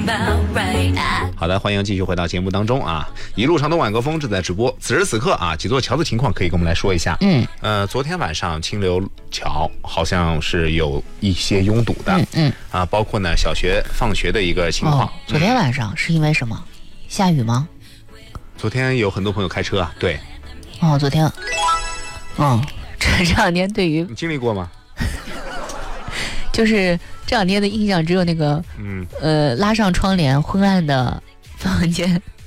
好的，欢迎继续回到节目当中啊！一路上东晚高峰正在直播，此时此刻啊，几座桥的情况可以跟我们来说一下。昨天晚上清流桥好像是有一些拥堵的，包括呢小学放学的一个情况。 昨天晚上是因为什么？下雨吗？ 昨天有很多朋友开车啊，对。 昨天，这两天对于你经历过吗？ 就是这两天的印象只有那个拉上窗帘，昏暗的房间。